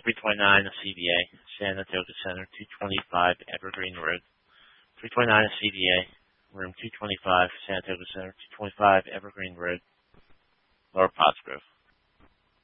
329 CVA, Saratoga Center, 225 Evergreen Road. 329 CVA, room 225, Saratoga Center, 225 Evergreen Road, Lower Pottsgrove.